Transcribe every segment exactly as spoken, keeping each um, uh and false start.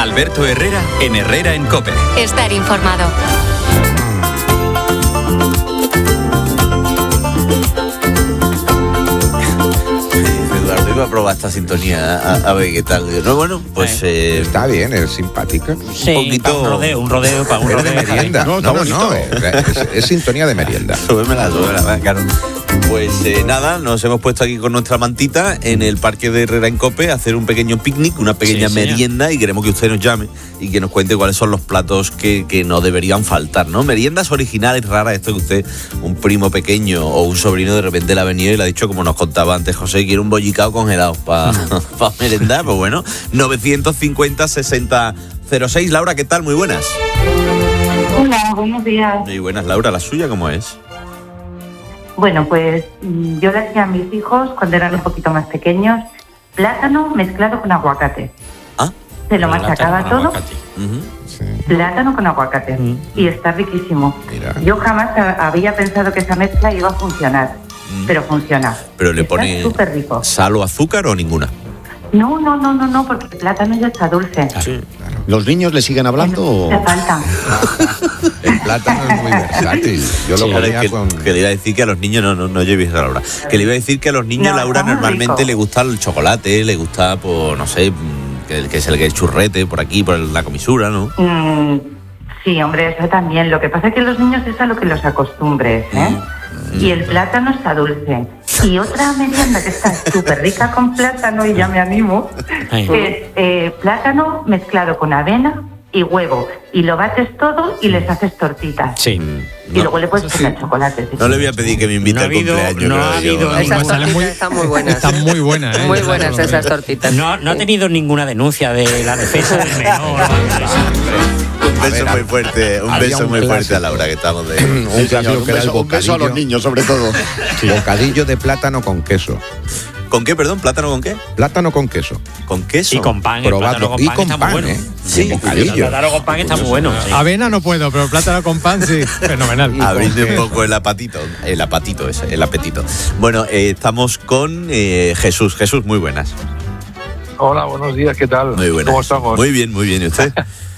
Alberto Herrera en Herrera en COPE. Estar informado. Iba a probar esta sintonía a, a ver qué tal. No, bueno, pues eh, está bien, es simpática. Sí, un poquito un rodeo, un rodeo para un es rodeo. de merienda. No, no, no, no es, es, es sintonía de merienda. Súbemela, súbemela, claro. Pues eh, nada, nos hemos puesto aquí con nuestra mantita en el parque de Herrera en COPE a hacer un pequeño picnic, una pequeña sí, merienda, y queremos que usted nos llame y que nos cuente cuáles son los platos que, que no deberían faltar, ¿no? Meriendas originales, raras, esto que usted, un primo pequeño o un sobrino de repente le ha venido y le ha dicho, como nos contaba antes José, quiere un bollicao congelado para pa merendar. Pues bueno, novecientos cincuenta sesenta cero seis. Laura, ¿qué tal? Muy buenas. Hola, buenos días. Muy buenas, Laura. ¿La suya cómo es? Bueno, pues yo le hacía a mis hijos, cuando eran un poquito más pequeños, plátano mezclado con aguacate. ¿Ah? Se lo machacaba todo. Uh-huh. Sí. Plátano con aguacate. Uh-huh. Y está riquísimo. Mira. Yo jamás había pensado que esa mezcla iba a funcionar, uh-huh. pero funciona. ¿Pero le está pone súper rico. Sal o azúcar o ninguna? No, no, no, no, no, porque el plátano ya está dulce. Claro, claro. ¿Los niños le siguen hablando o...? Te falta. El plátano es muy versátil. Yo lo sí, comía que, con... que le iba a decir que a los niños, no, no, no llevéis a Laura, que le iba a decir que a los niños, no, Laura, normalmente rico. Le gusta el chocolate, le gusta, pues, no sé, que, que es el que es churrete, por aquí, por la comisura, ¿no? Mm, sí, hombre, eso también. Lo que pasa es que los niños es a lo que los acostumbres, ¿eh? Mm. Y el plátano está dulce. Y otra merienda que está súper rica con plátano, y ya me animo, es eh, plátano mezclado con avena y huevo. Y lo bates todo y les haces tortitas. Sí. Y no, luego le puedes poner chocolate. No le voy a pedir que me invite no al cumpleaños. No ha habido. Esas tortitas muy, están muy buenas. Están muy buenas, ¿eh? Muy buenas esas tortitas. No, no ha tenido ninguna denuncia de la defensa del menor. Un beso muy fuerte, un beso muy fuerte a Laura, que estamos de... un, sí, señor, un, beso, un beso a los niños, sobre todo. Sí. Bocadillo de plátano con queso. ¿Con qué, perdón? ¿Plátano con qué? Plátano con queso. ¿Con queso? Y con pan. Probadlo. Con y pan con está pan, muy bueno. ¿eh? Sí, bocadillo. El plátano con pan está muy bueno. Sí. Avena no puedo, pero plátano con pan sí, fenomenal. Abrinde un poco el apetito, el apetito ese, el apetito. Bueno, eh, estamos con eh, Jesús. Jesús, muy buenas. Hola, buenos días, ¿qué tal? Muy buenas. ¿Cómo estamos? Muy bien, muy bien. ¿Y usted?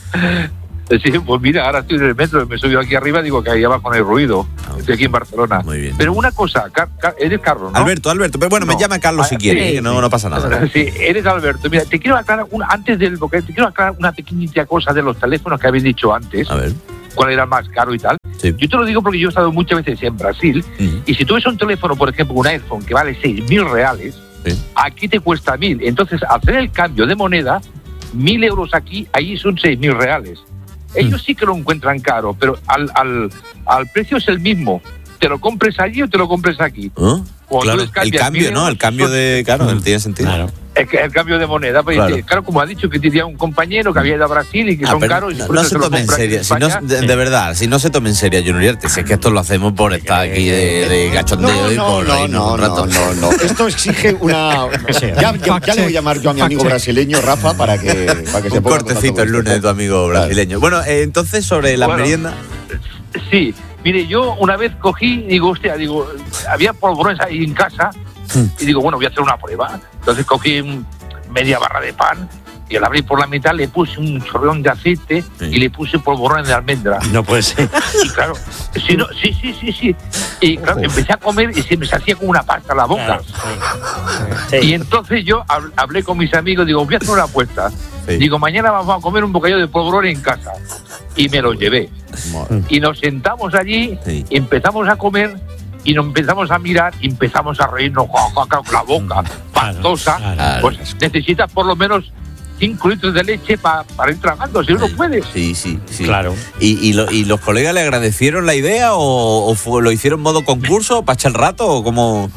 Sí, pues mira, ahora estoy en el metro, me subió aquí arriba, digo que ahí abajo no hay ruido. Estoy aquí en Barcelona. Muy bien. Pero una cosa, Car- Car- eres Carlos, ¿no? Alberto, Alberto, pero bueno, no. me llama Carlos ah, si quiere, sí, no, no pasa nada. Sí, eres Alberto. Mira, te quiero aclarar, una, antes del porque te quiero aclarar una pequeñita cosa de los teléfonos que habéis dicho antes. A ver. ¿Cuál era más caro y tal? Sí. Yo te lo digo porque yo he estado muchas veces en Brasil, uh-huh. y si tú ves un teléfono, por ejemplo, un iPhone que vale seis mil reales, sí. aquí te cuesta mil. Entonces, hacer el cambio de moneda, mil euros aquí, ahí son seis mil reales. Ellos sí que lo encuentran caro, pero al, al, al precio es el mismo. ¿Te lo compres allí o te lo compres aquí? ¿Oh? Claro, el cambio, ¿no? El cambio de... Claro, no tiene sentido. Claro. El, el cambio de moneda. Pues, claro. claro, como ha dicho que tenía un compañero que había ido a Brasil y que ah, son caros. Y no, no se tome en serio. Si no, de, de verdad, si no se tome en serio, Junior Uriarte, si es que esto lo hacemos por estar aquí de, de cachondeo no, y por... No, no, no, no, no, no. Esto exige una... Ya, ya, ya le voy a llamar yo a mi amigo brasileño, Rafa, para que, para que se un ponga... Un cortecito el lunes de tu amigo brasileño. Bueno, eh, entonces, sobre la bueno, merienda... Sí, mire, yo una vez cogí, digo, hostia, digo, había polvorones ahí en casa, y digo, bueno, voy a hacer una prueba. Entonces cogí media barra de pan y al abrir por la mitad le puse un chorreón de aceite sí. y le puse polvorones de almendra. No puede ser. Y claro, sí, no, sí, sí, sí, sí. Y claro, empecé a comer y se me hacía como una pasta en la boca. Claro, sí. Sí. Y entonces yo hablé con mis amigos, digo, voy a hacer una apuesta. Sí. Digo, mañana vamos a comer un bocadillo de polvorones en casa. Y me lo llevé. Y nos sentamos allí, sí. empezamos a comer y nos empezamos a mirar y empezamos a reírnos con la boca pastosa. Claro, claro. Pues necesitas por lo menos cinco litros de leche pa, para ir tragando, si uno puede. Sí, sí, sí. Claro. ¿Y, y, lo, y los colegas le agradecieron la idea o, o fue, lo hicieron modo concurso para echar el rato o cómo...?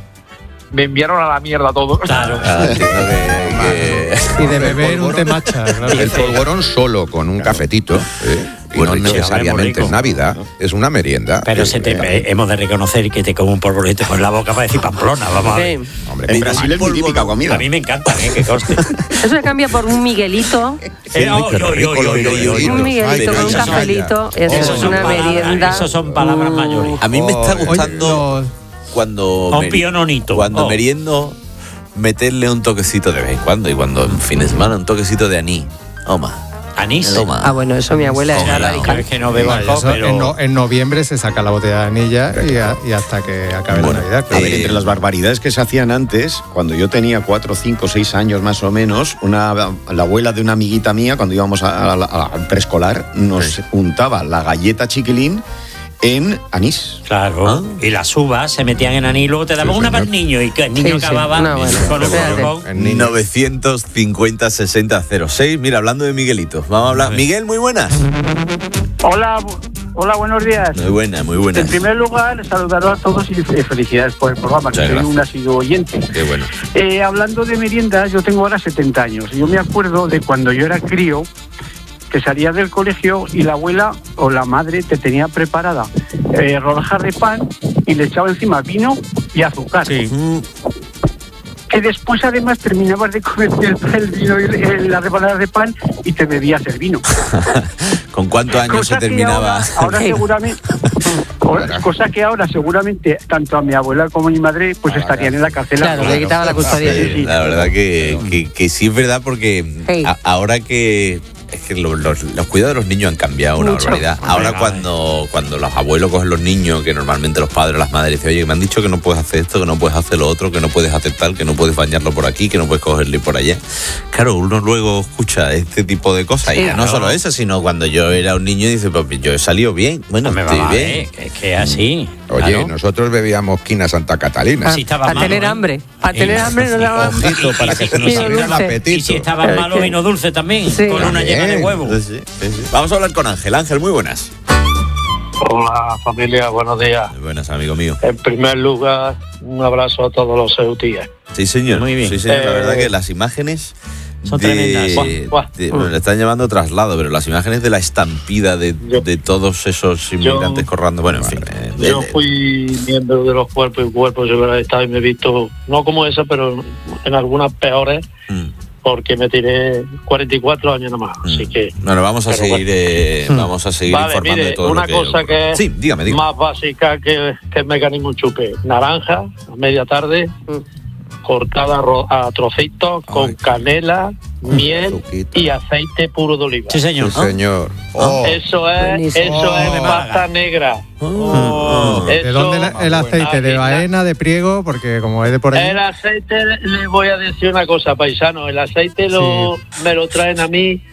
Me enviaron a la mierda todo. Claro. Ah, sí, que, que... Y de beber un temacha. Claro. El polvorón solo con un cafetito, ¿eh? Y bueno, no necesariamente en Navidad, es una merienda. Pero se te, eh, hemos de reconocer que te come un polvorón con la boca para decir Pamplona, vamos a ver. Sí. Hombre, en Brasil es muy típica comida. A mí me encanta, ¿eh? Que coste. Eso se cambia por un Miguelito. Sí, oh, yo, yo, yo, yo, yo, yo. Un Miguelito con un cafelito, eso es una merienda. Eso son palabras mayores. A mí me está gustando cuando... Un piononito. Cuando meriendo, meterle un toquecito de vez en cuando, y cuando en fin de semana un toquecito de anís. Toma. Anís. Toma. Ah, bueno, eso mi abuela era radical. Es que no bebo alcohol, Eso, pero... en, no- en noviembre se saca la botella de anilla y, a- y hasta que acabe Bueno, la Navidad. A claro. ver, entre las barbaridades que se hacían antes, cuando yo tenía cuatro, cinco, seis años más o menos, una, la abuela de una amiguita mía, cuando íbamos a- a la- a- al preescolar, nos Sí. untaba la galleta chiquilín en anís. Claro, Ah. y las uvas se metían en anís, luego te daban Sí, una para señor. el niño y que el niño Sí, sí. acababa No, bueno, con un fíjate. bombón. El niño. novecientos cincuenta sesenta cero seis. Mira, hablando de Miguelito, vamos a hablar. Miguel, muy buenas. Hola, bu- hola, buenos días. Muy buena, muy buena. En primer lugar, saludaros a todos y fe- felicidades por el programa, que Muchas soy gracias. un asiduo oyente. Qué bueno. Eh, hablando de meriendas, yo tengo ahora setenta años. Yo me acuerdo de cuando yo era crío, que salía del colegio y la abuela o la madre te tenía preparada eh, rodajas de pan y le echaba encima vino y azúcar. Mm, Que después además terminabas de comer el, el vino y el- las rebanadas de pan y te bebías el vino. ¿Con cuántos años Cosa se que terminaba? Ahora, ahora seguramente, cosa que ahora seguramente tanto a mi abuela como a mi madre pues estarían en la cárcel. Claro, le quitaba la custodia. Sí, la verdad que, que, que sí es verdad porque Sí. a- ahora que es que lo- los, los cuidados de los niños han cambiado una Mucho. barbaridad. Ahora Venga, cuando, cuando los abuelos cogen los niños, que normalmente los padres o las madres dicen, oye, me han dicho que no puedes hacer esto, que no puedes hacer lo otro, que no puedes hacer tal, que no puedes bañarlo por aquí, que no puedes cogerle por allá. Claro, uno luego escucha este tipo de cosas. Sí, y ya no claro. solo eso, sino cuando yo era un niño dice, pues yo he salido bien. Bueno, No me estoy va bien. eh, que es que es así. Oye, claro. nosotros bebíamos quina Santa Catalina. Sí, estaba Para malo, tener ¿eh? hambre. Para Sí. tener hambre no daban Ojito, para que se nos vino abriera el dulce. apetito. Y si estaban Es malos, que- vino dulce también, Sí. con una yema de También. huevo. Sí, sí, sí. Vamos a hablar con Ángel. Ángel, muy buenas. Hola familia, buenos días. Muy buenas, amigo mío. En primer lugar, un abrazo a todos los ceutíes. Sí, señor. Muy bien. Sí, señor. La Eh, verdad que las imágenes son de, tremendas. Buah, buah. de- bueno, le están llamando traslado, pero las imágenes de la estampida de, Yo- de todos esos inmigrantes yo- corrando, bueno, en fin. eh, Yo de- fui miembro de los cuerpos y cuerpos de seguridad del Estado y me he visto, no como esa, pero en algunas peores, Mm, porque me tiré cuarenta y cuatro años nada más. mm. Así que, Bueno, vamos a pero seguir, bueno. eh, vamos a seguir vale, informando mire, de todo una lo que cosa que es Sí, dígame, dígame. más básica que, que el mecanismo chupe. Naranja, a media tarde, cortada a, ro- a trocitos, con Ay. canela, miel azuquita. y aceite puro de oliva. Sí, señor. Sí, señor. Oh, Eso es, Buenísimo. eso es Oh. pasta negra. Oh. ¿De Eso- dónde la- el aceite? ¿De Ah, Baena, de Priego? Porque como es de por allí... El aceite, le voy a decir una cosa, paisano. El aceite lo, me lo traen a mí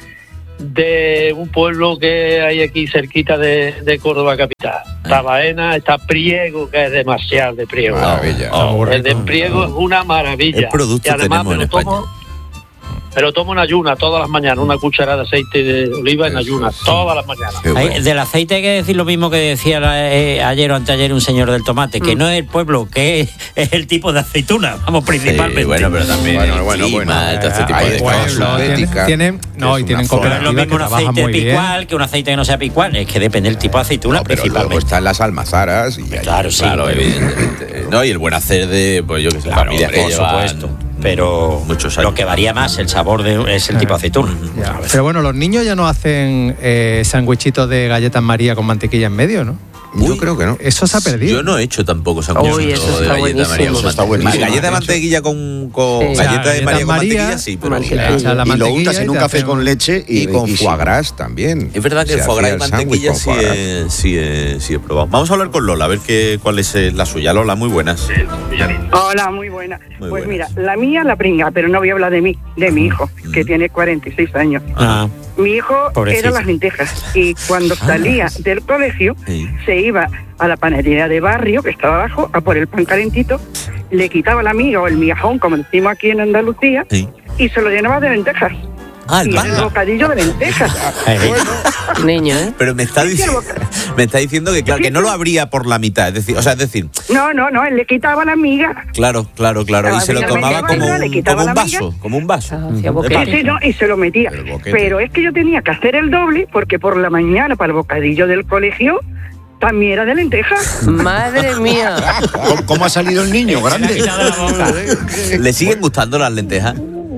de un pueblo que hay aquí cerquita de, de Córdoba capital. Está Baena, está Priego, que es demasiado de Priego. maravilla. Oh, Muy El de rico. Priego es una maravilla. ¿Qué producto Y además tenemos me en lo tomo, me lo tomo en ayuna todas las mañanas, una cucharada de aceite de oliva en Eso, ayuna, sí. todas las mañanas. Qué bueno. Hay- del aceite hay que decir lo mismo que decía eh, ayer o anteayer un señor del tomate, que no es el pueblo, que es, es el tipo de aceituna, vamos, principalmente. Sí, bueno, pero también Bueno, el bueno, clima, bueno. todo este tipo Ahí de está. cosas. Pueblo, tienen, sintética, tienen- no, es y tienen una forma. No es lo cooperativas mismo que un trabajan aceite muy bien. picual que un aceite que no sea picual, es que depende del tipo de aceituna No, pero luego principalmente. están las almazaras y ahí- Claro, sí. Claro, evidentemente. No, y el buen hacer de, pues yo que sé, Claro, familias que por llevan supuesto. Pero muchos años. lo que varía más el sabor de, es el tipo de aceituna. Ya. ¿sabes? Pero bueno, los niños ya no hacen eh, sándwichitos de galletas María con mantequilla en medio, ¿no? Yo creo que no. Eso se ha perdido. Yo no he hecho tampoco sándwichos Uy, eso de está galleta buenísimo. María con Eso está mantequilla. buenísimo. Galleta de De hecho. mantequilla con, con Sí. galleta de Galletas María con María, mantequilla, sí, pero mantequilla. Le echas la Y lo mantequilla untas en y un te café hacen- con leche y, Y con y- foie gras también. es verdad que el Se foie gras y hacía el sándwich mantequilla con sí foie gras. he, sí, he, sí he probado. Vamos a hablar con Lola, a ver qué, cuál es eh, la suya. Lola, muy buenas. Hola, muy buena. Muy pues buenas. mira, la mía la pringa, pero no voy a hablar de mí, de mi hijo, que tiene cuarenta y seis años. Ah, Mi hijo Pobrecito. era las lentejas y cuando salía del colegio Sí. se iba a la panadería de barrio, que estaba abajo, a por el pan calentito, le quitaba la miga o el migajón, como decimos aquí en Andalucía, Sí. y se lo llenaba de lentejas. Ah, el Y era el pan. bocadillo de lentejas. eh, Niño, ¿eh? Pero me está, Sí, dic- el boca- me está diciendo que, claro, que no lo abría por la mitad. Es decir, o sea, es decir, No, no, no, él le quitaba la miga. claro, claro, claro. Y se lo Le tomaba metía como vaina, le un, quitaba como un la miga. vaso, como un vaso. Ah, hacía De boquete. pan. Sí, sí, no, y se lo metía. El boquete. Pero es que yo tenía que hacer el doble porque por la mañana para el bocadillo del colegio también era de lentejas. Madre mía. ¿Cómo, cómo ha salido el niño? Grande. quitado de la boca. ¿Le siguen gustando las lentejas?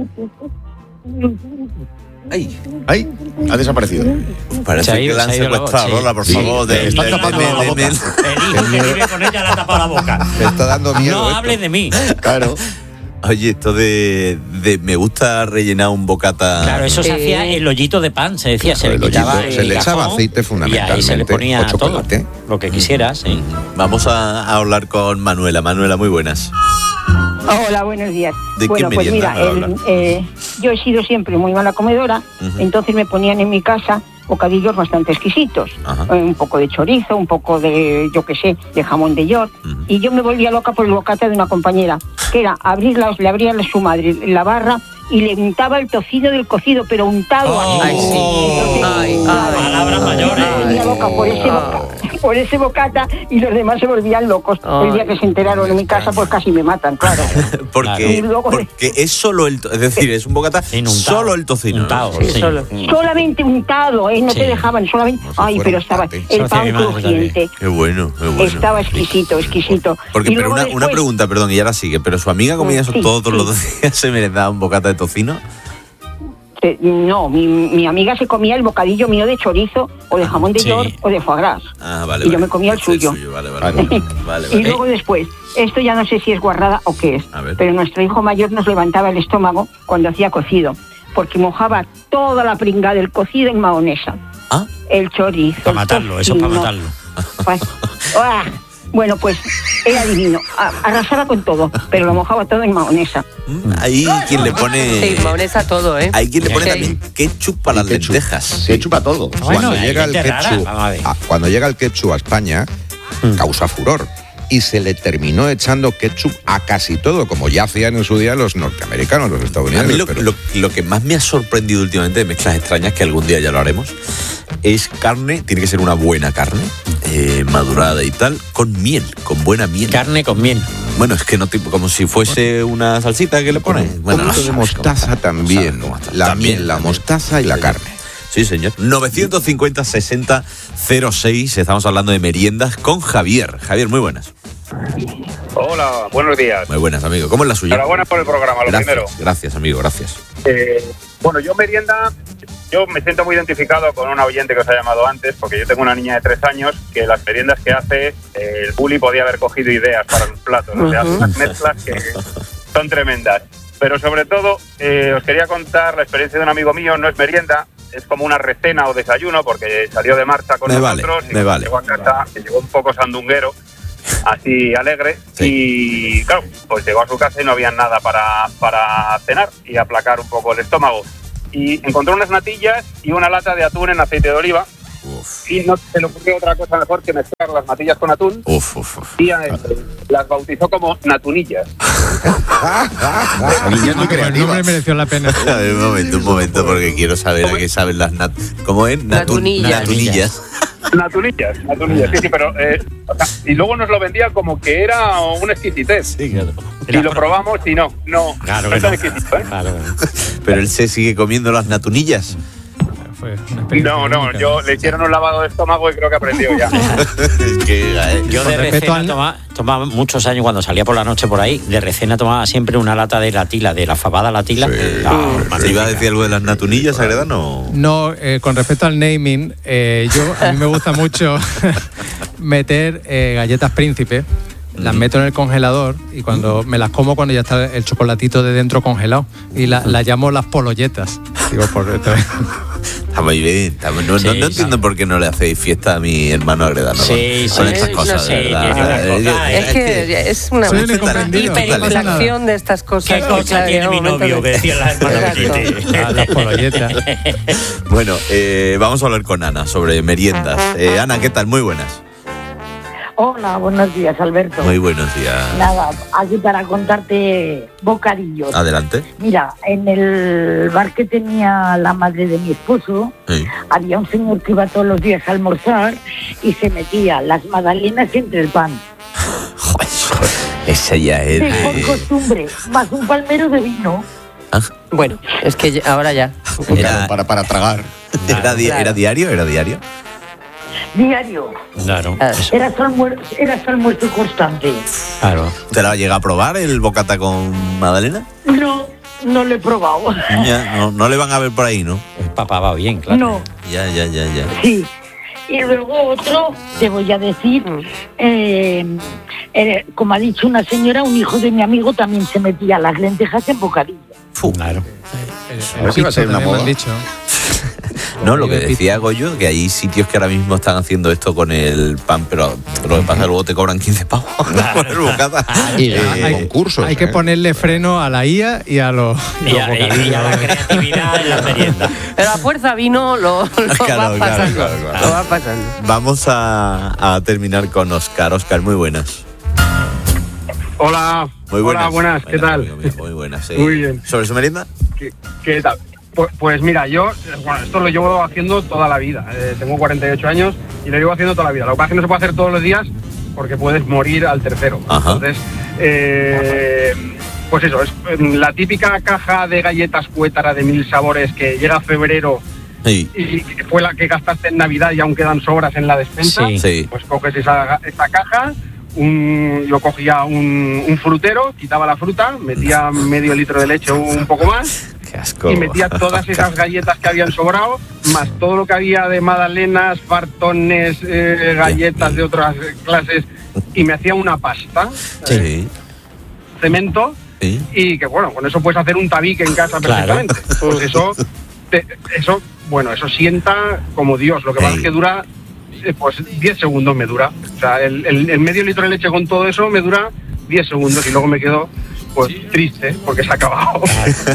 Ay, Ay, ha desaparecido. parece Se ha que ido, la han se ha ido la secuestrado, voz, sí. Lola, por Sí, favor. le de- están de- tapando de- la de- boca. de- El hijo que vive con ella le ha tapado la boca. Me está dando miedo. No esto. hables de mí. Claro. Oye, esto de, de me gusta rellenar un bocata. Claro, eso se hacía el hoyito de pan, se decía, se le el quitaba hoyito, el se le echaba cajón aceite y fundamentalmente, ahí se le ponía o todo, chocolate. lo que quisieras, sí. Vamos a, a hablar con Manuela. Manuela, muy buenas. Hola, buenos días. ¿De bueno, qué pues merienda mira, nos el- hablan? eh, yo he sido siempre muy mala comedora, Ujú. entonces me ponían en mi casa bocadillos bastante exquisitos. Ajá. Eh, un poco de chorizo, un poco de, yo qué sé, de jamón de york. Ujú. Y yo me volvía loca por el bocata de una compañera, que era abrirla, le abría a su madre la barra y le untaba el tocino del cocido, pero untado Oh, así. Ay, sí. Entonces, Ay, claro, ay, palabras yo mayores. me volvía loca por ese, boca- por ese bocata y los demás se volvían locos. El día que se enteraron en mi casa, pues casi me matan, claro. Porque, Y luego- porque es solo el... to- Es decir, es un bocata solo el tocino. ¿no? Untado, Sí, sí. solo. Solamente untado, ¿eh? No Sí. te dejaban, solamente. Como si Ay, fuera pero un estaba paté. el Eso hacía mi pan madre crujiente. Qué bueno, qué bueno. Estaba exquisito, exquisito. Porque, Y pero luego una, después- una pregunta, perdón, y ahora sigue, pero su amiga comía eso Sí, todos sí. los días, se merendaba un bocata de tocino. Eh, no, mi, mi amiga se comía el bocadillo mío de chorizo o de jamón de Sí. york o de foie gras. Ah, vale, Y yo vale. me comía el Es suyo. Vale, vale, Claro. vale, vale, Y vale. luego después, esto ya no sé si es guarrada o qué es, A ver. pero nuestro hijo mayor nos levantaba el estómago cuando hacía cocido, porque mojaba toda la pringa del cocido en mahonesa. Ah. El chorizo. Para el matarlo, eso para tocino. matarlo. Pues, ¡ah! Bueno, pues era divino. A- Arrasaba con todo, pero lo mojaba todo en mahonesa. Mm, Hay quien le pone... Sí, mahonesa todo, ¿eh? Hay quien le pone Sí. también ketchup para las Ketchup. lentejas. Se chupa todo. Bueno, Cuando hay llega el gente rara, ketchup, vamos a ver. a- cuando llega el ketchup a España, causa furor. Y se le terminó echando ketchup a casi todo, como ya hacían en su día los norteamericanos, los A estadounidenses. mí lo, pero- lo- lo que más me ha sorprendido últimamente de mezclas extrañas, que algún día ya lo haremos, es carne, tiene que ser una buena carne, eh, madurada y tal, con miel, con buena miel. Carne con miel. Bueno, es que no tipo como si fuese una salsita que le Con pones. un Bueno, poquito de no, mostaza ¿cómo está? también. ¿Cómo está? La También, miel, la también. mostaza y la carne. Sí, señor. novecientos cincuenta sesenta cero seis, estamos hablando de meriendas con Javier. Javier, muy buenas. Hola, buenos días. Muy buenas, amigo. ¿Cómo es la suya? Enhorabuena por el programa, lo Gracias, primero. gracias, amigo, gracias. Eh, bueno, yo merienda, yo me siento muy identificado con una oyente que os ha llamado antes, porque yo tengo una niña de tres años que las meriendas que hace, eh, el bully podía haber cogido ideas para los platos, o sea, hace unas mezclas que son tremendas. Pero sobre todo, eh, os quería contar la experiencia de un amigo mío, no es merienda, es como una recena o desayuno, porque salió de marcha con Me vale, nosotros y me vale. llegó a casa, que llegó un poco sandunguero, así alegre, y claro, pues llegó a su casa y no había nada para, para cenar y aplacar un poco el estómago. Y encontró unas natillas y una lata de atún en aceite de oliva. Y no se le ocurrió otra cosa mejor que mezclar las natillas con atún. Uf, uf, uf. Y eh, las bautizó como natunillas. La niña es muy El creativa. nombre mereció la pena. A ver, un momento, un momento, porque quiero saber a qué saben las nat... ¿Cómo es? Natu- Natunillas. Natunillas. Natunillas, natunillas, sí, sí, pero... eh, o sea, y luego nos lo vendía como que era un exquisitez. Sí, claro. Y lo probamos y no, no, Claro no que es tan no. exquisito, ¿eh? Claro. Pero él se sigue comiendo las natunillas. Fue una experiencia No, no, única. yo le hicieron un lavado de estómago y creo que aprendió ya. Es que, eh, Yo de Con respecto recena al- tomaba, tomaba muchos años cuando salía por la noche por ahí, de recena tomaba siempre una lata de la tila, de la fabada la tila. Ah, ¿se magnífica. iba a decir algo de las natunillas, Agredano? No, eh, con respecto al naming, eh, yo a mí me gusta mucho meter eh, galletas príncipe, las meto en el congelador y cuando me las como cuando ya está el chocolatito de dentro congelado y la- las llamo las pololletas. Digo, por esto. Está muy bien. está muy- no, Sí, no, no sí. entiendo por qué no le hacéis fiesta a mi hermano Agredano. Sí, con, con sí, estas no cosas, sé, de verdad. tiene una Eh, cosa, eh, Es que es una Soy un incomprendido, no pasa nada. hiperinflación de estas cosas. ¿Qué que, cosa claro, tiene llega mi un momento novio? de- Que decía la hermana Exacto. Petite. Ah, las pololletas. Bueno, eh, vamos a hablar con Ana sobre meriendas. Eh, Ana, ¿qué tal? Muy buenas. Hola, buenos días, Alberto. Muy buenos días. Nada, aquí para contarte bocadillos. Adelante. Mira, en el bar que tenía la madre de mi esposo, Sí. había un señor que iba todos los días a almorzar y se metía las magdalenas entre el pan. Joder, esa ya es. Sí, por de- costumbre, más un palmero de vino. Bueno, es que ya- ahora ya. Era, Para, para tragar. era, di- Claro. ¿Era diario? ¿Era diario? Diario. Claro, Claro. eso, Era su almuerzo, era su almuerzo constante. claro. ¿Te la llega a probar el bocata con magdalena? No, no lo he probado. Ya, no, no le van a ver por ahí, ¿no? El papá va bien, claro. No, Ya, ya, ya, ya. sí. Y luego otro, te voy a decir, eh, eh, como ha dicho una señora, un hijo de mi amigo también se metía las lentejas en bocadillo. Claro. A ver si va a ser una moda. No, lo que decía Goyo, que hay sitios que ahora mismo están haciendo esto con el pan, pero lo que pasa es que luego te cobran quince pavos por el bocata. Y Eh, hay concursos. Hay que ponerle freno a la I A y a los, Y los a, y bocadillos. a la creatividad en la merienda. Pero a fuerza vino lo, lo Claro, va claro, pasando. claro, claro. Lo va pasando. Vamos a, a terminar con Oscar. Oscar, muy buenas. Hola. Muy buenas. Hola, buenas, ¿qué tal? Amigo mío, muy buenas. sí. Muy bien. ¿Sobre su merienda? ¿Qué, qué tal? Pues, pues mira, yo, bueno, esto lo llevo haciendo toda la vida. Eh, tengo cuarenta y ocho años y lo llevo haciendo toda la vida. Lo que pasa es que no se puede hacer todos los días porque puedes morir al tercero. Ajá. Entonces, eh, pues eso, es la típica caja de galletas Cuétara de mil sabores que llega a febrero Sí. y que fue la que gastaste en Navidad y aún quedan sobras en la despensa. Sí. Sí. Pues coges esa, esa caja. Un, yo cogía un, un frutero, quitaba la fruta, metía medio litro de leche o un poco más. Qué asco. Y metía todas esas galletas que habían sobrado, más todo lo que había de magdalenas, fartones, eh, galletas de otras clases, y me hacía una pasta, Sí. cemento, Sí. y que bueno, con eso puedes hacer un tabique en casa Claro. perfectamente. Pues eso, te- eso, bueno, eso sienta como Dios. Lo que pasa es que dura, eh, pues diez segundos me dura. O sea, el, el- el medio litro de leche con todo eso me dura diez segundos y luego me quedo, pues triste, porque se ha acabado.